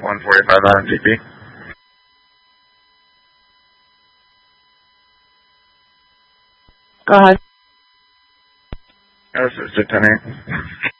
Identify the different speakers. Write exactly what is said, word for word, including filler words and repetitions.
Speaker 1: one forty-five on G P.
Speaker 2: Go ahead.
Speaker 1: This is ten eight.